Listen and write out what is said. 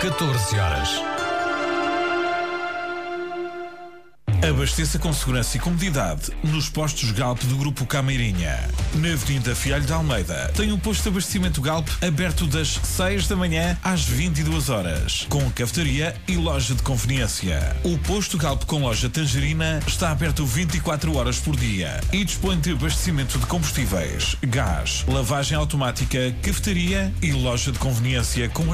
14 horas. Abasteça com segurança e comodidade nos postos Galp do Grupo Cameirinha. Na Avenida Fialho de Almeida tem um posto de abastecimento Galp aberto das 6 da manhã às 22 horas, com cafetaria e loja de conveniência. O posto Galp com loja Tangerina está aberto 24 horas por dia e dispõe de abastecimento de combustíveis, gás, lavagem automática, cafetaria e loja de conveniência com